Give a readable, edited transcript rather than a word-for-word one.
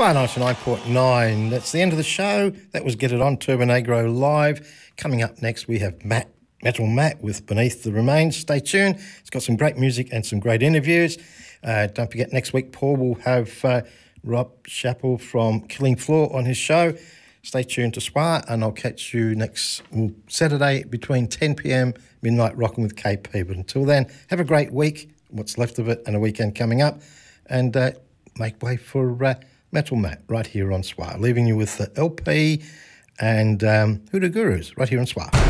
Squire 99.9. That's the end of the show. That was Get It On, Turbo Negro live. Coming up next, we have Metal Matt with Beneath the Remains. Stay tuned. It's got some great music and some great interviews. Don't forget, next week, Paul will have Rob Chappell from Killing Floor on his show. Stay tuned to Squire, and I'll catch you next Saturday between 10 p.m, midnight rocking with KP. But until then, have a great week, what's left of it, and a weekend coming up. And make way for Metal Matt right here on Squire. Leaving you with the LP and Hoodoo Gurus right here on Squire.